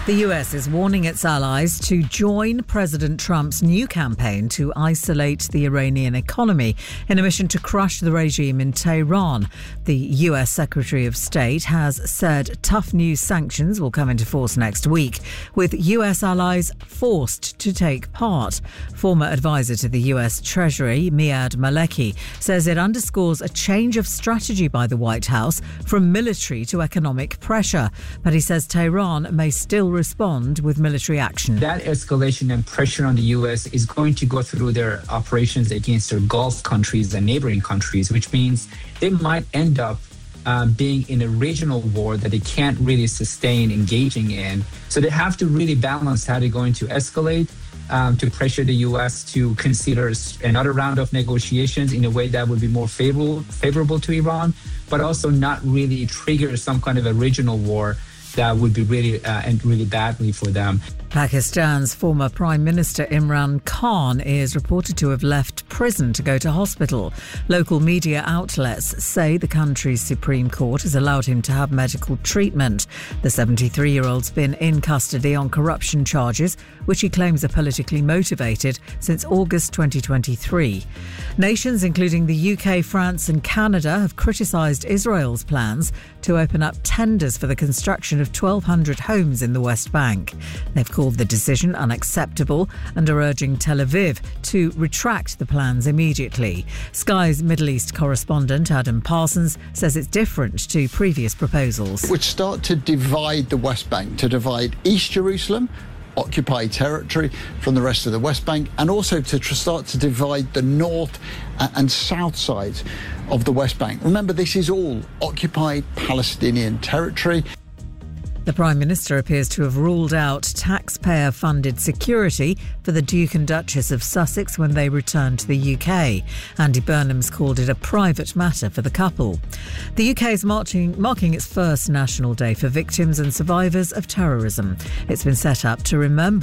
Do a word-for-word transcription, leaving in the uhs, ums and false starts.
The U S is warning its allies to join President Trump's new campaign to isolate the Iranian economy in a mission to crush the regime in Tehran. The U S Secretary of State has said tough new sanctions will come into force next week, with U S allies forced to take part. Former advisor to the U S Treasury, Miad Maleki, says it underscores a change of strategy by the White House from military to economic pressure. But he says Tehran may still respond with military action. That escalation and pressure on the U S is going to go through their operations against their Gulf countries and neighboring countries, which means they might end up um, being in a regional war that they can't really sustain engaging in. So they have to really balance how they're going to escalate um, to pressure the U S to consider another round of negotiations in a way that would be more favorable, favorable to Iran, but also not really trigger some kind of a regional war that would be really uh, and really badly for them. Pakistan's former Prime Minister Imran Khan is reported to have left prison to go to hospital. Local media outlets say the country's Supreme Court has allowed him to have medical treatment. The seventy-three-year-old's been in custody on corruption charges, which he claims are politically motivated, since August twenty twenty-three. Nations, including the U K, France and Canada, have criticised Israel's plans to open up tenders for the construction of twelve hundred homes in the West Bank. They've called the decision unacceptable and are urging Tel Aviv to retract the plans immediately. Sky's Middle East correspondent Adam Parsons says it's different to previous proposals. Which start to divide the West Bank, to divide East Jerusalem, occupied territory, from the rest of the West Bank, and also to tr- start to divide the north and south sides of the West Bank. Remember, this is all occupied Palestinian territory. The Prime Minister appears to have ruled out taxpayer-funded security for the Duke and Duchess of Sussex when they return to the U K. Andy Burnham's called it a private matter for the couple. The U K is marching, marking its first National Day for victims and survivors of terrorism. It's been set up to remember